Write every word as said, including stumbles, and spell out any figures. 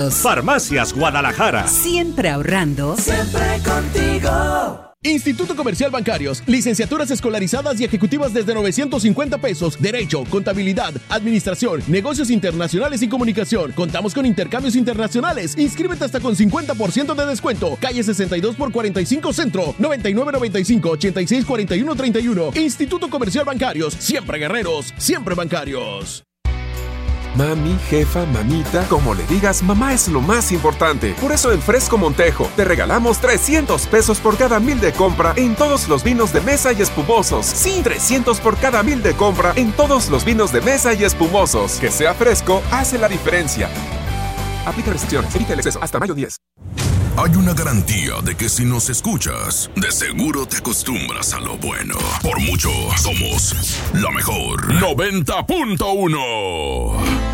Farmacias Guadalajara. Siempre ahorrando. Siempre contigo. Instituto Comercial Bancarios, licenciaturas escolarizadas y ejecutivas desde novecientos cincuenta pesos, Derecho, Contabilidad, Administración, Negocios Internacionales y Comunicación. Contamos con intercambios internacionales. Inscríbete hasta con cincuenta por ciento de descuento. Calle sesenta y dos por cuarenta y cinco Centro, noventa y nueve noventa y cinco, ochenta y seis cuarenta y uno treinta y uno. Instituto Comercial Bancarios, siempre guerreros, siempre bancarios. Mami, jefa, mamita, como le digas, mamá es lo más importante. Por eso en Fresco Montejo te regalamos trescientos pesos por cada mil de compra en todos los vinos de mesa y espumosos. Sí, trescientos por cada mil de compra en todos los vinos de mesa y espumosos. Que sea fresco hace la diferencia. Aplica restricciones, evita el exceso. Hasta mayo diez. Hay una garantía de que si nos escuchas, de seguro te acostumbras a lo bueno. Por mucho, somos la mejor. noventa punto uno.